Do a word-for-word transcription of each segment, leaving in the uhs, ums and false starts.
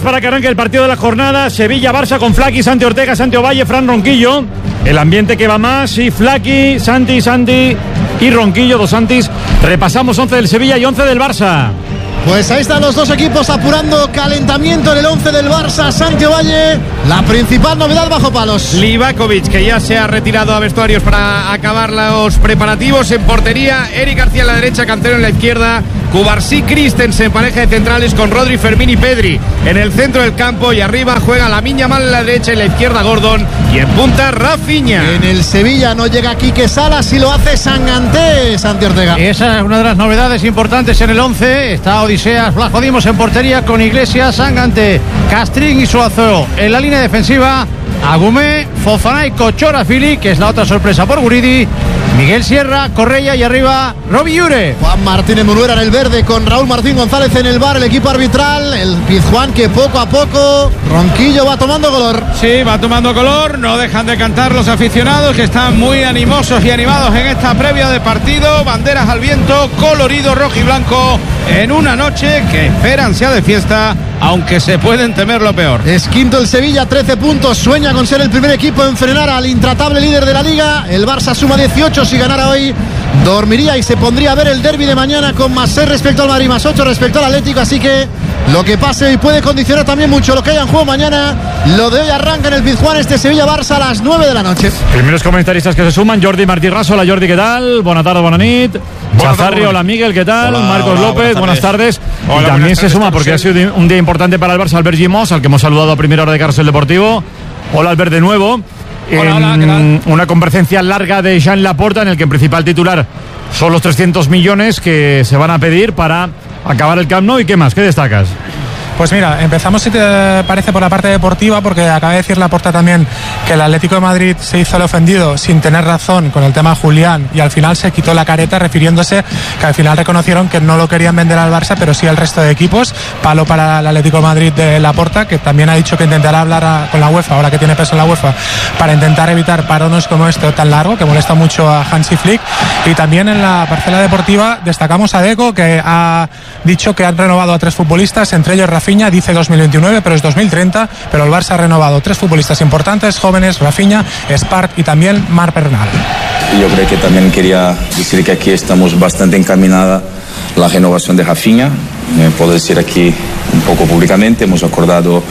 minutos para que arranque el partido de la jornada. Sevilla-Barça con Flaky, Santi Ortega, Santi Ovalle, Fran Ronquillo. El ambiente que va más, y Flaky, Santi, Santi y Ronquillo, dos Santis. Repasamos once del Sevilla y once del Barça. Pues ahí están los dos equipos apurando calentamiento en el once del Barça. Santi Ovalle, la principal novedad bajo palos. Livakovic, que ya se ha retirado a vestuarios para acabar los preparativos. En portería, Eric García en la derecha, Cancelo en la izquierda, Cubarsí, Christensen, pareja de centrales con Rodri, Fermín y Pedri en el centro del campo, y arriba juega Lamine Yamal en la derecha, en la izquierda Gordon, y en punta Rafinha. En el Sevilla no llega Quique Salas y lo hace Sanganté, Santi Ortega. Esa es una de las novedades importantes en el once. Está Odiseas Vlachodimos en portería con Iglesias, Sanganté, Castrín y Suazo. En la línea defensiva, Agumé, Fofana y Kochorafili, que es la otra sorpresa por Guridi, Miguel Sierra, Correia, y arriba Robbie Ure. Juan Martínez Munuera en el verde con Raúl Martín González en el bar, el equipo arbitral, el Pizjuán, que poco a poco Ronquillo va tomando color. Sí, va tomando color, no dejan de cantar los aficionados, que están muy animosos y animados en esta previa de partido. Banderas al viento, colorido rojo y blanco, en una noche que esperan sea de fiesta, aunque se pueden temer lo peor. Es quinto el Sevilla, trece puntos, sueña con ser el primer equipo en frenar al intratable líder de la Liga. El Barça suma dieciocho, si ganara hoy dormiría y se pondría a ver el derbi de mañana con más seis respecto al Madrid, más ocho respecto al Atlético, así que lo que pase hoy puede condicionar también mucho lo que haya en juego mañana. Lo de hoy arranca en el Pizjuán, este Sevilla-Barça a las nueve de la noche. Primeros comentaristas que se suman: Jordi Martí Raso. Hola Jordi, ¿qué tal? Buenas tardes, buenas nit. Chazarri, hola Miguel, ¿qué tal? Hola, Marcos hola, López, buenas tardes. Buenas tardes. Hola, y también buenas se tardes, suma, porque ha sido un día importante para el Barça, Albert Gimos, al que hemos saludado a primera hora de Carrusel Deportivo. Hola Albert, de nuevo. Hola, en hola, ¿qué tal? Una comparecencia larga de Jean Laporta, en el que el principal titular son los trescientos millones que se van a pedir para acabar el Camp Nou. ¿Y qué más? ¿Qué destacas? Pues mira, empezamos, si te parece, por la parte deportiva, porque acaba de decir Laporta también que el Atlético de Madrid se hizo el ofendido sin tener razón con el tema Julián, y al final se quitó la careta, refiriéndose que al final reconocieron que no lo querían vender al Barça, pero sí al resto de equipos. Palo para el Atlético de Madrid de Laporta, que también ha dicho que intentará hablar a, con la UEFA, ahora que tiene peso en la UEFA, para intentar evitar parones como este tan largo, que molesta mucho a Hansi Flick. Y también en la parcela deportiva destacamos a Deco, que ha dicho que han renovado a tres futbolistas, entre ellos Rafinha. Dice dos mil veintinueve, pero es dos mil treinta. Pero el Barça ha renovado tres futbolistas importantes, jóvenes: Rafinha, Spark y también Marc Bernal. Yo creo que también quería decir que aquí estamos bastante encaminada la renovación de Rafinha. Eh, puedo decir aquí un poco públicamente, hemos acordado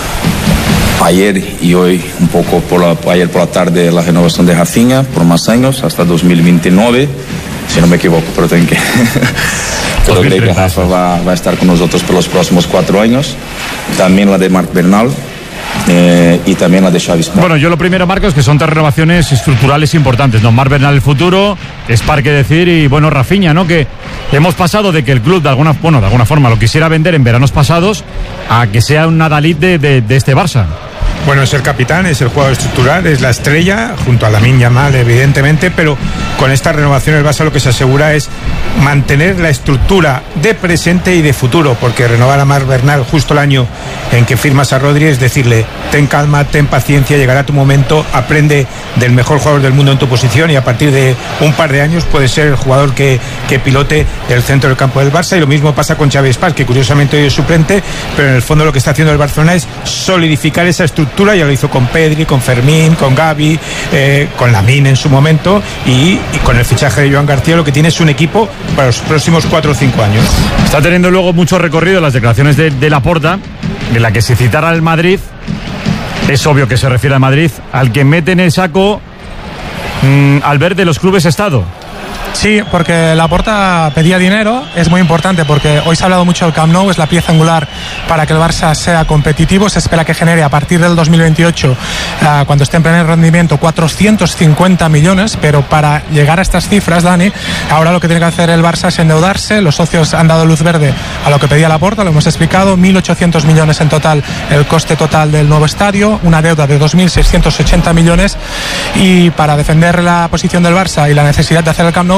ayer y hoy un poco por la, ayer por la tarde, la renovación de Rafinha por más años, hasta dos mil veintinueve, si no me equivoco, pero tengo que... Pero creo que Rafa va, va a estar con nosotros por los próximos cuatro años. También la de Marc Bernal eh, y también la de Xavi Spark. Bueno, yo lo primero, Marcos, que son tres renovaciones estructurales importantes, ¿no? Marc Bernal el futuro, Spark, que decir, y bueno, Rafinha, ¿no? Que hemos pasado de que el club de alguna, bueno, de alguna forma lo quisiera vender en veranos pasados a que sea un adalid de, de, de este Barça. Bueno, es el capitán, es el jugador estructural, es la estrella, junto a Lamine Yamal, evidentemente, pero con esta renovación el Barça lo que se asegura es mantener la estructura de presente y de futuro, porque renovar a Marc Bernal justo el año en que firmas a Rodri es decirle: ten calma, ten paciencia, llegará tu momento, aprende del mejor jugador del mundo en tu posición, y a partir de un par de años puede ser el jugador que, que pilote el centro del campo del Barça. Y lo mismo pasa con Xavi Spark, que curiosamente hoy es suplente, pero en el fondo lo que está haciendo el Barcelona es solidificar esa estructura. Ya lo hizo con Pedri, con Fermín, con Gavi, eh, con Lamine en su momento, y, y con el fichaje de Joan García lo que tiene es un equipo para los próximos cuatro o cinco años. Está teniendo luego mucho recorrido las declaraciones de, de Laporta, en la que se citara al Madrid. Es obvio que se refiere al Madrid, al que mete en el saco mmm, al ver de los clubes Estado. Sí, porque Laporta pedía dinero, es muy importante porque hoy se ha hablado mucho del Camp Nou, es la pieza angular para que el Barça sea competitivo. Se espera que genere a partir del dos mil veintiocho, uh, cuando esté en primer rendimiento, cuatrocientos cincuenta millones, pero para llegar a estas cifras, Dani, ahora lo que tiene que hacer el Barça es endeudarse. Los socios han dado luz verde a lo que pedía Laporta, lo hemos explicado, mil ochocientos millones en total el coste total del nuevo estadio, una deuda de dos mil seiscientos ochenta millones, y para defender la posición del Barça y la necesidad de hacer el Camp Nou,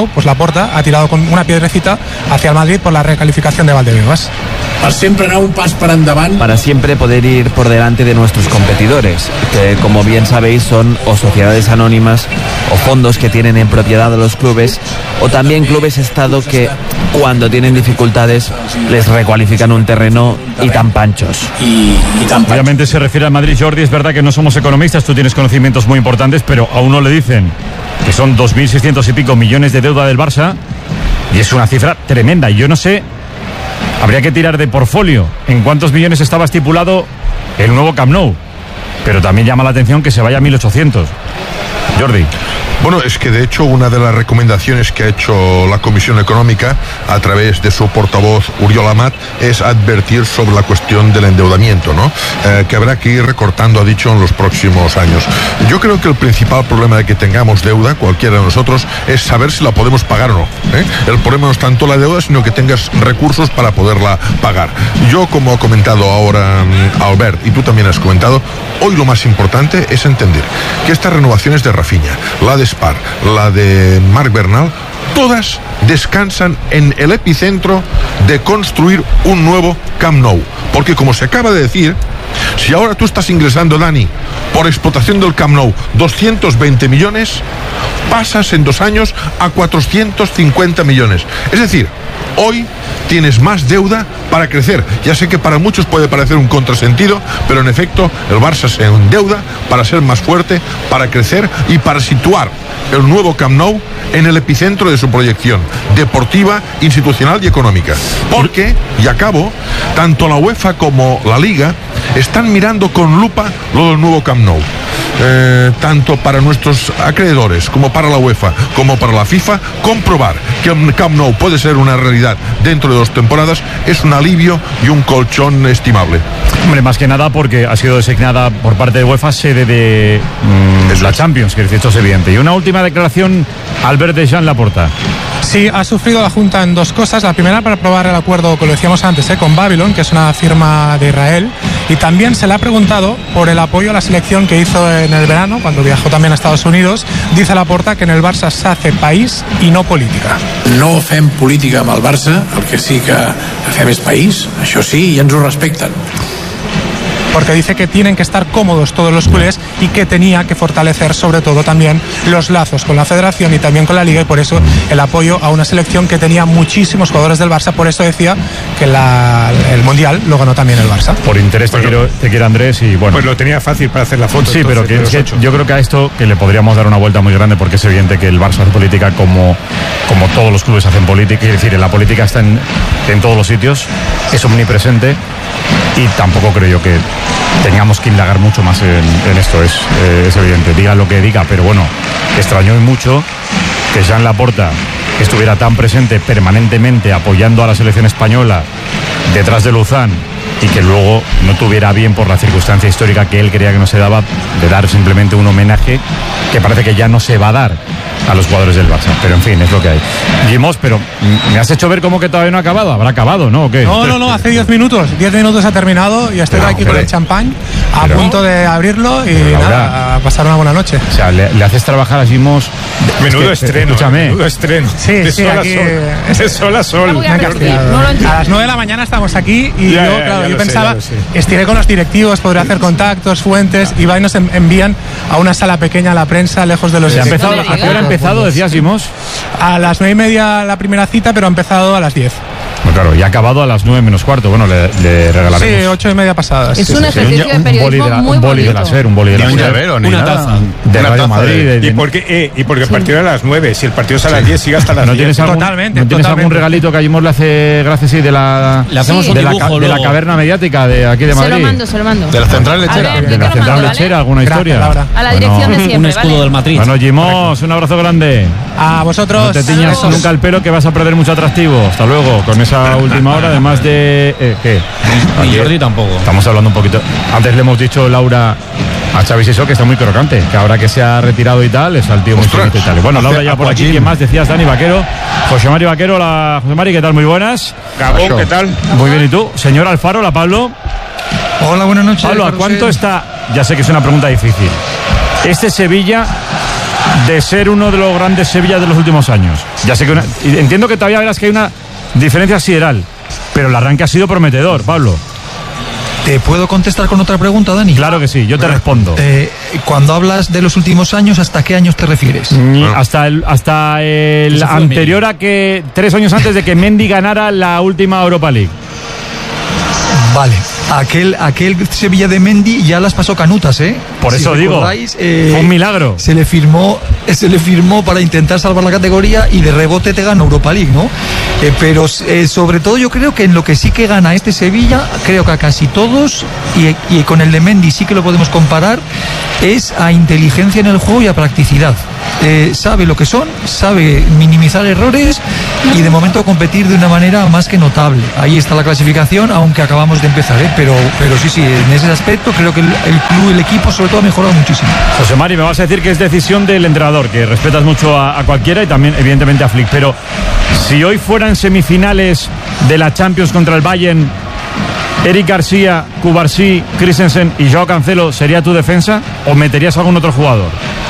Nou, pues Laporta ha tirado con una piedrecita hacia el Madrid por la recalificación de Valdebebas. Para siempre anar un pas per endavant. Para siempre poder ir por delante de nuestros competidores, que como bien sabéis son o sociedades anónimas o fondos que tienen en propiedad a los clubes, o también clubes estado que cuando tienen dificultades les recualifican un terreno y tan panchos. Y, y tan panchos. Obviamente se refiere al Madrid, Jordi. Es verdad que no somos economistas, tú tienes conocimientos muy importantes, pero a uno le dicen que son dos mil seiscientos y pico millones de deuda del Barça y es una cifra tremenda. Y yo no sé, habría que tirar de portfolio en cuántos millones estaba estipulado el nuevo Camp Nou, pero también llama la atención que se vaya a mil ochocientos. Jordi. Bueno, es que de hecho una de las recomendaciones que ha hecho la Comisión Económica a través de su portavoz Oriol Amat es advertir sobre la cuestión del endeudamiento, ¿no? Eh, que habrá que ir recortando, ha dicho, en los próximos años. Yo creo que el principal problema de que tengamos deuda, cualquiera de nosotros, es saber si la podemos pagar o no, ¿eh? El problema no es tanto la deuda, sino que tengas recursos para poderla pagar. Yo, como ha comentado ahora um, Albert, y tú también has comentado, hoy lo más importante es entender que estas renovaciones de Rafinha, la de Spar, la de Marc Bernal, todas descansan en el epicentro de construir un nuevo Camp Nou. Porque, como se acaba de decir, si ahora tú estás ingresando, Dani, por explotación del Camp Nou doscientos veinte millones, pasas en dos años a cuatrocientos cincuenta millones. Es decir, hoy tienes más deuda para crecer. Ya sé que para muchos puede parecer un contrasentido, pero en efecto el Barça se endeuda para ser más fuerte, para crecer y para situar el nuevo Camp Nou en el epicentro de su proyección deportiva, institucional y económica. Porque, y acabo, tanto la UEFA como la Liga están mirando con lupa lo del nuevo Camp Nou. Eh, tanto para nuestros acreedores como para la UEFA como para la FIFA, comprobar que el Camp Nou puede ser una realidad dentro de dos temporadas es un alivio y un colchón estimable. Hombre, más que nada porque ha sido designada por parte de UEFA sede de mmm, la Champions, que esto es evidente. Y una última declaración, Albert de Jean Laporta. Sí, ha sufrido la Junta en dos cosas. La primera, para aprobar el acuerdo, como lo decíamos antes, ¿eh? con Babylon, que es una firma de Israel. Y también se le ha preguntado por el apoyo a la selección que hizo en el verano, cuando viajó también a Estados Unidos. Dice Laporta que en el Barça se hace país y no política. No fem política amb el Barça, el que sí que fem és país, això sí, i ens ho respecten. Porque dice que tienen que estar cómodos todos los culés y que tenía que fortalecer sobre todo también los lazos con la federación y también con la liga, y por eso el apoyo a una selección que tenía muchísimos jugadores del Barça. Por eso decía que la, el Mundial lo ganó también el Barça. Por interés te, quiero, te quiero Andrés y bueno. Pues lo tenía fácil para hacer la foto. Sí, entonces, pero que, que yo creo que a esto que le podríamos dar una vuelta muy grande, porque es evidente que el Barça hace política como, como todos los clubes hacen política, es decir, la política está en, en todos los sitios, es omnipresente. Y tampoco creo yo que tengamos que indagar mucho más en, en esto, es, eh, es evidente, diga lo que diga, pero bueno, extrañó mucho que Jean Laporta estuviera tan presente permanentemente apoyando a la selección española detrás de Luzán y que luego no tuviera bien, por la circunstancia histórica que él creía que no se daba, de dar simplemente un homenaje que parece que ya no se va a dar a los jugadores del Barça, pero en fin, es lo que hay. Jimos, pero me has hecho ver como que todavía no ha acabado. ¿Habrá acabado, no? ¿O qué? No, no, no, hace diez minutos. diez minutos ha terminado y estoy no, aquí con el champán a pero, punto de abrirlo y nada, ahora, a pasar una buena noche. O sea, le, le haces trabajar a Jimos. Menudo es que, estreno, escúchame. Menudo estreno. Sí, de sí, sol aquí. A sol. De sol a sol. No a las nueve de la mañana estamos aquí y ya, yo, ya, claro, ya yo sé, pensaba, estiré con los directivos, podré hacer contactos, fuentes, y va y nos envían a una sala pequeña a la prensa, lejos de los. ¿A qué hora ha empezado, decías, Jimos? A las nueve y media la primera cita, pero ha empezado a las diez. Bueno, claro, y ha acabado a las nueve menos cuarto. Bueno, le, le regalaremos. Sí, ocho y media pasadas. Es sí, un sí, ejercicio sí. de periodismo un boli de la, muy un boli bonito. de la SER, un boli de la ni un SER. llavero, ni una nada. taza. De Una Radio taza Madrid. de- De, de, ¿Y por qué, eh, y porque el partido era a las nueve? Si el partido es a las diez, sigue hasta las ¿No diez. tienes algún, Totalmente, ¿no tienes algún totalmente. regalito que a Jimos le hace gracias sí, de la, Le hacemos de, un la, dibujo ca- de la luego. caverna mediática de aquí de Se Madrid? lo mando, se lo mando. De la central A lechera. ver, De yo la te lo central mando, lechera, ¿vale? alguna Gracias, historia. Laura. A la Bueno, dirección de siempre, Un escudo ¿vale? del Madrid. Bueno, Jimos, un abrazo grande. A vosotros. No te tiñas saludos. nunca el pelo, que vas a perder mucho atractivo. Hasta luego, con esa última hora, además de... Eh, ¿Qué? Y Jordi tampoco. Estamos hablando un poquito... Antes le hemos dicho, Laura, a Xavi Sisó, que está muy crocante, que ahora que se ha retirado y tal, es al tío muy Ostras. finito y tal. Y bueno, Laura Hace ya por aquí, aquagym. ¿quién más? Decías, Dani Vaquero, José Mari Vaquero. Hola, José Mari, ¿qué tal? Muy buenas. Gabón, ¿qué tal? Muy bien, ¿y tú? Señor Alfaro, hola, Pablo. Hola, buenas noches. Pablo, ¿a cuánto está? Ya sé que es una pregunta difícil. Este Sevilla de ser uno de los grandes Sevillas de los últimos años. Ya sé que una, entiendo que todavía verás que hay una diferencia sideral, pero el arranque ha sido prometedor, Pablo. ¿Te puedo contestar con otra pregunta, Dani? Claro que sí, yo te respondo. Eh, cuando hablas de los últimos años, ¿hasta qué años te refieres? Bueno. Hasta el, hasta el anterior a que, tres años antes de que Mendy ganara la última Europa League. Vale, aquel, aquel Sevilla de Mendy ya las pasó canutas, ¿eh? Por si eso digo, eh, fue un milagro. Se le firmó, se le firmó para intentar salvar la categoría y de rebote te gana Europa League, ¿no? Eh, pero eh, sobre todo yo creo que en lo que sí que gana este Sevilla, creo que a casi todos, y, y con el de Mendy sí que lo podemos comparar, es a inteligencia en el juego y a practicidad. Eh, sabe lo que son, sabe minimizar errores y de momento competir de una manera más que notable. Ahí está la clasificación, aunque acabamos de empezar, ¿eh? pero, pero sí, sí, en ese aspecto creo que el, el club, el equipo sobre todo ha mejorado muchísimo. José Mari, me vas a decir que es decisión del entrenador, que respetas mucho a, a cualquiera y también evidentemente a Flick, pero si hoy fueran semifinales de la Champions contra el Bayern, Eric García, Cubarsí, Christensen y Joao Cancelo, ¿sería tu defensa o meterías a algún otro jugador?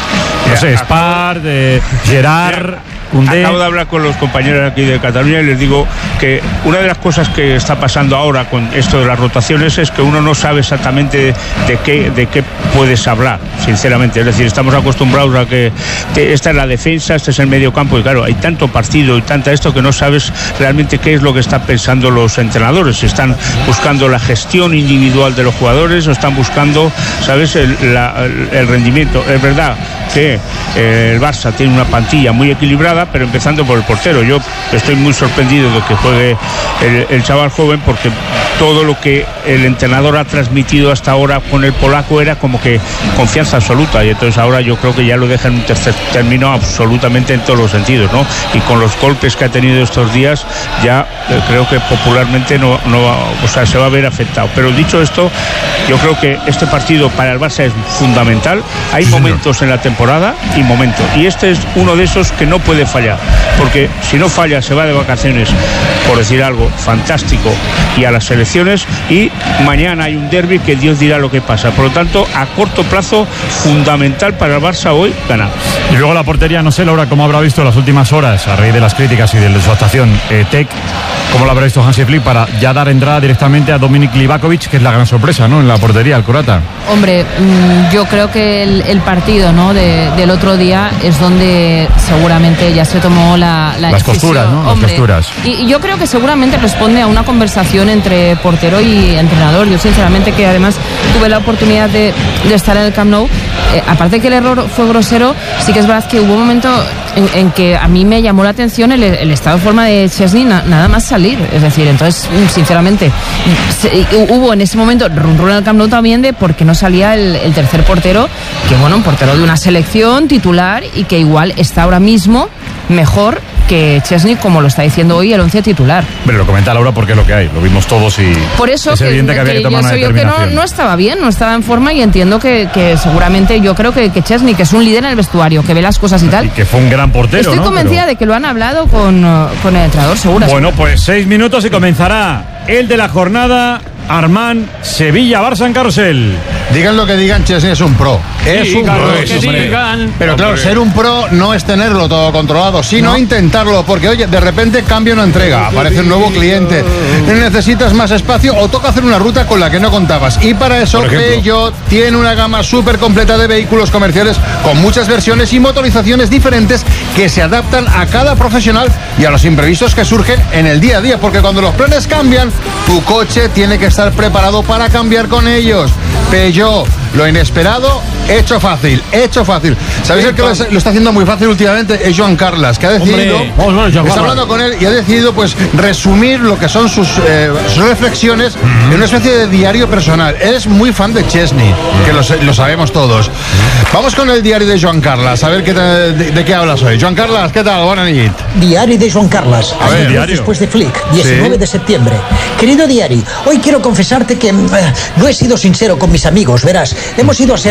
No sé, Spar, de Gerard, Koundé. Acabo de hablar con los compañeros aquí de Cataluña y les digo que una de las cosas que está pasando ahora con esto de las rotaciones es que uno no sabe exactamente de qué, de qué puedes hablar, sinceramente. Es decir, estamos acostumbrados a que te, esta es la defensa, este es el medio campo y claro, hay tanto partido y tanta esto que no sabes realmente qué es lo que están pensando los entrenadores. Si están buscando la gestión individual de los jugadores o están buscando, ¿sabes?, el, la, el rendimiento. Es verdad que eh, el Barça tiene una plantilla muy equilibrada, pero empezando por el portero. Yo estoy muy sorprendido de que juegue el, el chaval joven, porque todo lo que el entrenador ha transmitido hasta ahora con el polaco era como que confianza absoluta, y entonces ahora yo creo que ya lo deja en un tercer término absolutamente en todos los sentidos, ¿no? Y con los golpes que ha tenido estos días ya eh, creo que popularmente no, no va, o sea, se va a ver afectado. Pero dicho esto, yo creo que este partido para el Barça es fundamental. Hay momentos en la temporada y momentos, y este es uno de esos que no puede fallar, porque si no falla se va de vacaciones, por decir algo, fantástico, y a las selecciones, y mañana hay un derbi que Dios dirá lo que pasa. Por lo tanto, a corto plazo, fundamental para el Barça hoy ganar. Y luego la portería, no sé, Laura, cómo habrá visto las últimas horas a raíz de las críticas y de su actuación eh, Tec, cómo lo habrá visto Hansi Flick para ya dar entrada directamente a Dominik Livakovic, que es la gran sorpresa, ¿no?, en la portería, el croata. Hombre, mmm, yo creo que el, el partido, ¿no?, de, del otro día es donde seguramente ya se tomó la, la las decisión. costuras, ¿no? Hombre, las costuras. Y, y yo creo que seguramente responde a una conversación entre portero y entrenador. Yo sinceramente, que además tuve la oportunidad de, de estar en el Camp Nou, eh, aparte que el error fue grosero, sí que es verdad que hubo un momento en, en que a mí me llamó la atención el, el estado de forma de Chesney na, nada más salir. Es decir, entonces, sinceramente, se, hubo en ese momento run run en el Camp Nou también de por qué no salía el, el tercer portero, que bueno, un portero de una selección titular y que igual está ahora mismo mejor que Chesney, como lo está diciendo hoy el once titular. Pero lo comenta Laura porque es lo que hay, lo vimos todos y por eso es que, evidente que, que había que tomar una yo determinación. que no, no estaba bien, no estaba en forma, y entiendo que, que seguramente, yo creo que, que Chesney, que es un líder en el vestuario, que ve las cosas y tal. Y que fue un gran portero, Estoy ¿no? convencida Pero... de que lo han hablado con, con el entrenador, seguro. Bueno, pues seis minutos y comenzará el de la jornada. Armán, Sevilla, Barça en carrusel. Digan lo que digan, Chesney es un pro. Es Sí, un claro, pro. que Hombre. digan. Pero claro, ser un pro no es tenerlo todo controlado, sino No. intentarlo, porque oye, de repente cambia una entrega, aparece un nuevo cliente, necesitas más espacio o toca hacer una ruta con la que no contabas. Y para eso Peugeot tiene una gama súper completa de vehículos comerciales con muchas versiones y motorizaciones diferentes que se adaptan a cada profesional y a los imprevistos que surgen en el día a día, porque cuando los planes cambian, tu coche tiene que estar preparado para cambiar con ellos. Peugeot, lo inesperado hecho fácil, hecho fácil. ¿Sabéis el que lo, lo está haciendo muy fácil últimamente? Es Joan Carlas, que ha decidido, Hombre, vamos, vamos, Joan está Carlas. hablando con él y ha decidido pues resumir lo que son sus, eh, sus reflexiones en una especie de diario personal. Él es muy fan de Chesney, que lo, lo sabemos todos. Vamos con el diario de Joan Carlas, a ver qué te, de, de qué hablas hoy. Joan Carlas, ¿qué tal? Buenas noches. Diari de Joan Carlas, A ver, años después de Flick, diecinueve de septiembre. Querido Diari, hoy quiero confesarte que eh, no he sido sincero con mis amigos, verás. Hemos ido a hacer una boutique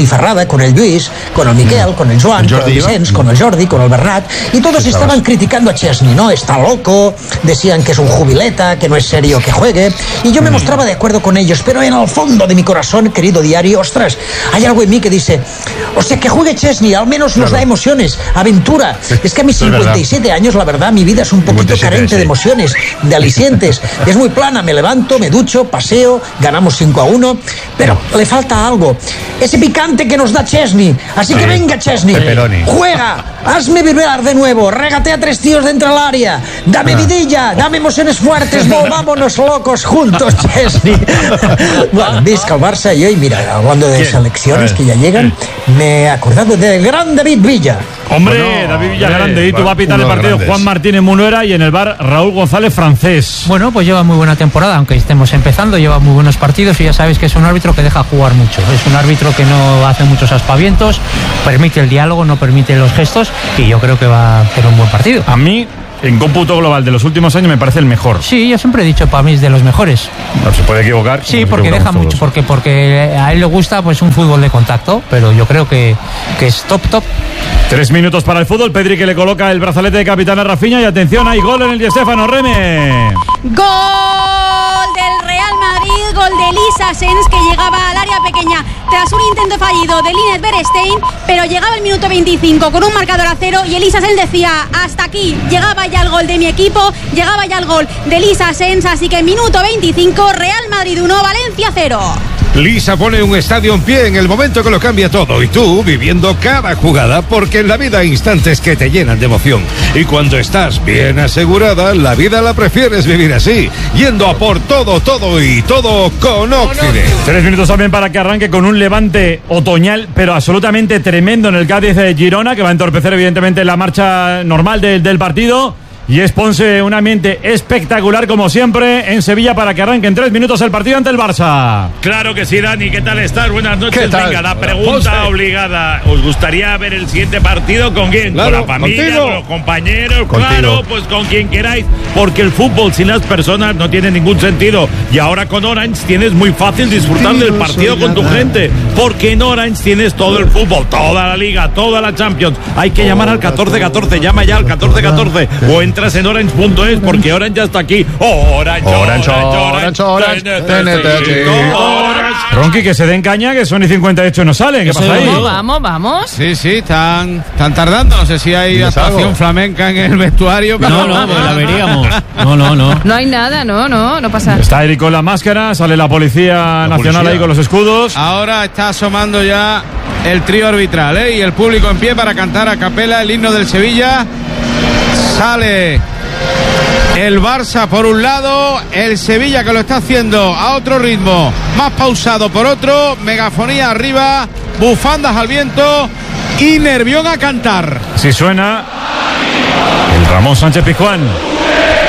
botifarrada con el Lluís, con el Miquel, con el Joan, el con el Vicens, con el Jordi, con el Bernat, y todos sí, estaban criticando a Chesney, ¿no? Está loco, decían que es un jubileta, que no es serio que juegue, y yo me mostraba de acuerdo con ellos, pero en el fondo de mi corazón, querido diario, ostras, hay algo en mí que dice, o sea, que juegue Chesney, al menos nos claro. da emociones, aventura. Es que a mis cincuenta y siete años, la verdad, mi vida es un poquito carente sí. de emociones, de alicientes, es muy plana, me levanto, me ducho, paseo, ganamos cinco a uno, pero le falta algo, ese picante que nos da Chesney, así sí. que venga Chesney, Pepperoni. Juega, hazme vibrar de nuevo, regatea tres tíos dentro del área, dame ah. vidilla, dame emociones fuertes, volvámonos locos juntos, Chesney. Bueno, visca el Barça y hoy, mira, hablando de ¿Quién? selecciones que ya llegan, me he acordado del gran David Villa. Hombre, bueno, David Villa hombre, grande, y tú va a pitar el partido grandes. Juan Martínez Munuera y en el bar Raúl González Francés. Bueno, pues lleva muy buena temporada, aunque estemos empezando, lleva muy buenos partidos y ya sabéis que es un árbitro que deja jugar mucho, es un árbitro que no hace muchos aspavientos, permite el diálogo, no permite los gestos y yo creo que va a hacer un buen partido. A mí, en cómputo global de los últimos años, me parece el mejor. Sí, yo siempre he dicho, para mí es de los mejores. No se puede equivocar. Sí, porque deja todos. mucho, porque, porque a él le gusta pues un fútbol de contacto, pero yo creo que, que es top, top. Tres minutos para el fútbol, Pedri que le coloca el brazalete de capitán a Rafinha y atención, hay gol en el Di Stéfano, Reme. Gol del Real Madrid, gol de Elisa Sens que llegaba al área pequeña tras un intento fallido de Linus Bergstein, pero llegaba el minuto veinticinco con un marcador a cero y Elisa Sens decía, hasta aquí, llegaba ya el gol de mi equipo, llegaba ya el gol de Elisa Sens, así que minuto veinticinco, Real Madrid uno, Valencia cero. Lisa pone un estadio en pie en el momento que lo cambia todo y tú viviendo cada jugada porque en la vida hay instantes que te llenan de emoción y cuando estás bien asegurada la vida la prefieres vivir así, yendo a por todo, todo y todo con Occident. Tres minutos también para que arranque con un levante otoñal pero absolutamente tremendo en el Cádiz de Girona que va a entorpecer evidentemente la marcha normal de, del partido. Y es Ponce un ambiente espectacular como siempre en Sevilla para que arranque en tres minutos el partido ante el Barça. Claro que sí, Dani, ¿qué tal estás? Buenas noches. Venga, la pregunta Ponce. obligada. ¿Os gustaría ver el siguiente partido con quién? Claro, ¿con la familia, contigo. con los compañeros? Contigo. Claro, pues con quien queráis, porque el fútbol sin las personas no tiene ningún sentido. Y ahora con Orange tienes muy fácil disfrutar del partido con tu gente, porque en Orange tienes todo el fútbol, toda la liga, toda la Champions. Hay que llamar al catorce catorce, llama ya al catorce catorce o en Entras en orange punto es porque Orange ya está aquí. Orange, Orange, Orange, Orange, Orange. Ronqui, que se den caña, que son y cincuenta y ocho no salen. ¿Qué pasa ahí? Vamos, vamos, vamos. Sí, sí, están, están tardando. No sé si hay actuación flamenca en el vestuario. No, no, pues la veríamos. No, no, no. No hay nada, no, no, no pasa. Está Eric con la máscara, sale la Policía la Nacional policía. ahí con los escudos. Ahora está asomando ya el trío arbitral, ¿eh? Y el público en pie para cantar a capela el himno del Sevilla. Sale el Barça por un lado, el Sevilla que lo está haciendo a otro ritmo, más pausado por otro, megafonía arriba, bufandas al viento y Nervión a cantar. Si suena el Ramón Sánchez Pizjuán.